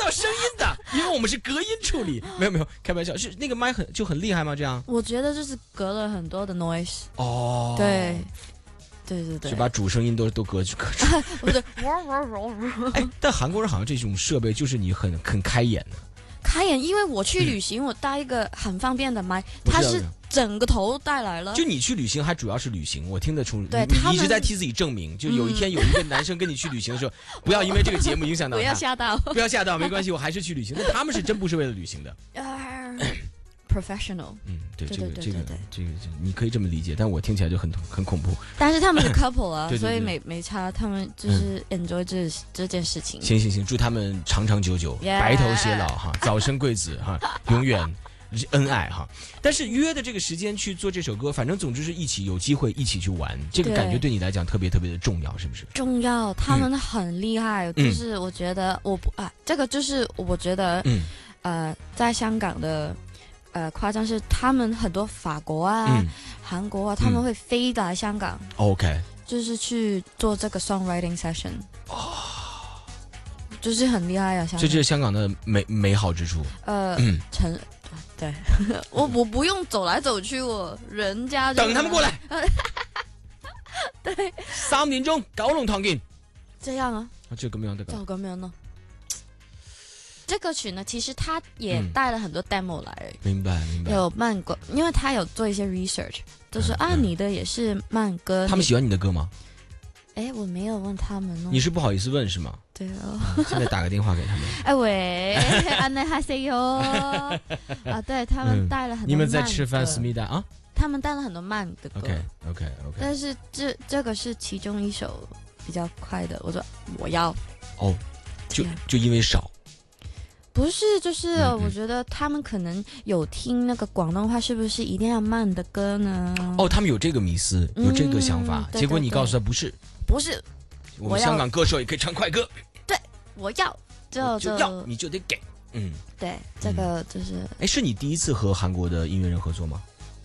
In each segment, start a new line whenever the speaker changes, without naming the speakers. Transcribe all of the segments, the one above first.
到声音的，因为我们是隔音处理。没有，开玩笑，是那个麦很厉害吗？这样？
我觉得就是隔了很多的 noise。
哦，
对，
就把主声音都隔住。
不对，
哎，但韩国人好像这种设备就是你很开眼的。
开眼，因为我去旅行，我带一个很方便的麦，它是整个头带来了。
就你去旅行还主要是旅行，我听得出。
对，
你一直在替自己证明。就有一天有一个男生跟你去旅行的时候，不要因为这个节目影响到他。
不要吓到，
不要吓到，没关系，我还是去旅行。但他们是真不是为了旅行的。
professional。
对，这个，你可以这么理解，但我听起来就很恐怖。
但是他们是 couple 啊，
对
所以没差，他们就是 enjoy 这件事情。
行，祝他们长长久久，白头偕老哈，早生贵子哈，永远恩爱哈。但是约的这个时间去做这首歌，反正总之是一起有机会一起去玩，这个感觉对你来讲特别的重要，是不是？
重要，他们很厉害，就是我觉得这个就是我觉得在香港的。夸张是他们很多法国啊、韩国啊，他们会飞来香港
，OK，
就是去做这个 songwriting session，就是很厉害啊！
这就是香港的美好之处。
对，我不用走来走去，人家
等他们过来。
對
3點鐘九龍塘見。
這樣啊？
就咁樣得㗎。
就咁樣咯。這個曲呢，其實他也帶了很多 demo 來，
明白。
有慢歌，因為他有做一些 research，就是你的也是慢歌。
他們喜歡你的歌嗎？
哎，我沒有問他們哦。
你是不好意思問是嗎？
對哦。
現在打個電話給他們。
哎喂，安內哈塞喲啊，對他們帶了很多慢歌。
你們在吃飯思密達啊？
他們帶了很多慢的歌。
OK。
但是這個是其中一首比較快的，我說我要。
哦，就因為少。
不是，就是我覺得他們可能有聽那個廣東話，是不是一定要慢的歌呢？
哦，他們有這個迷思，有這個想法，結果你告訴他不是，我們香港歌手也可以唱快歌。
對，我要就
要，你就得給。
對，這個就是。
哎，是你第一次和韓國的音樂人合作嗎？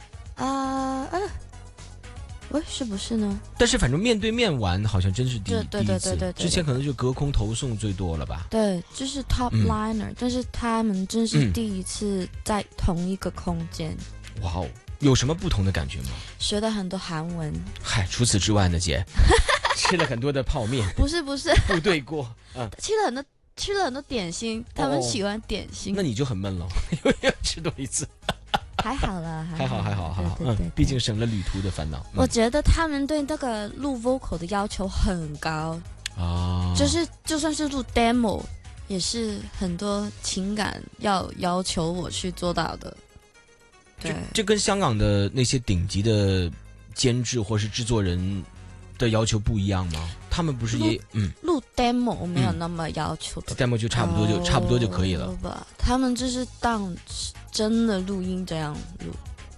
喂，是不是呢？
但是反正面對面玩好像真是第一次，
對，
之前可能就隔空投送最多了吧？
對，就是 top liner，但是他們真是第一次在同一個空間。
哇哦，有什麼不同的感覺嗎？
學了很多韓文。
嗨，除此之外呢，姐，吃了很多的泡麵。
不是，
部隊鍋，
吃了很多點心，他們喜歡點心。
那你就很悶了，因為要吃多一次。
還好啦，
還好，畢竟省了旅途的煩惱。
我覺得他們對那個錄 vocal 的要求很高啊，就是就算是錄 demo，也是很多情感要求我去做到的。對，
這跟香港的那些頂級的監製或是製作人的要求不一樣嗎？他們不是也
錄 demo 沒有那麼要求的
，demo 就差不多就可以了
吧？他們就是當真的錄音這樣錄。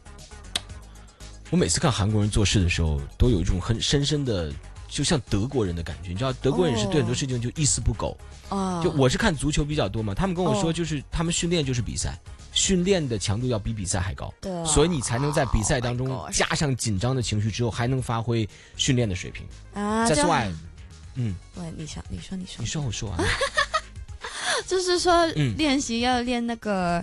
我每次看韓國人做事的時候，都有一種很深的，就像德國人的感覺。你知道，德國人是對很多事情就一絲不苟。就我是看足球比較多嘛，他們跟我說，就是他們訓練就是比賽，訓練的強度要比比賽還高，所以你才能在比賽當中加上緊張的情緒之後，還能發揮訓練的水平。That's why，
喂，你說，
我說啊，
就是說練習要練那個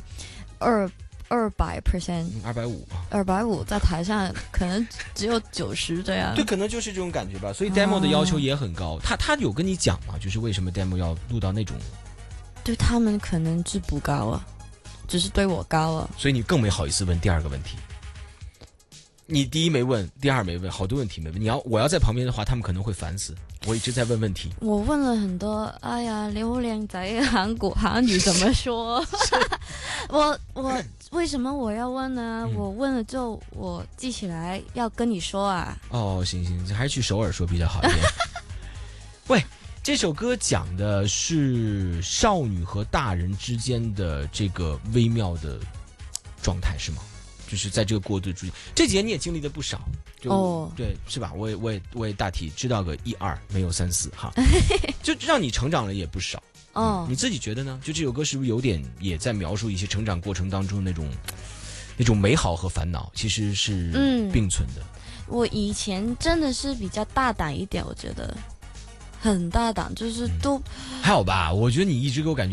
200%，250在台上可能只有90這樣。
對，可能就是這種感覺吧。所以 demo 的要求也很高。他有跟你講嗎？就是為什麼 demo 要錄到那種？
對他們可能是不高啊，只是對我高啊。
所以你更沒好意思問第二個問題。你第一沒問，第二沒問，好多問題沒問。我要在旁邊的話，他們可能會煩死。我一直在問問題。我
問了很多，哎呀，你好靚仔，韓語怎麼說？我為什麼我要問呢？我問了之後，我記起來要跟你說啊。哦，
行，還是去首爾說比較好一點。喂，這首歌講的是少女和大人之間的這個微妙的狀態，是嗎？就是在這個過渡之間，這幾年你也經歷了不少，對，是吧？我也大體知道個1、2，沒有3、4哈，就讓你成長了也不少。你自己覺得呢？就這首歌是不是有點也在描述一些成長過程當中那種美好和煩惱，其實是並存的。
我以前真的是比較大膽一點，我覺得很大膽，就是都
還好吧。我覺得你一直給我感覺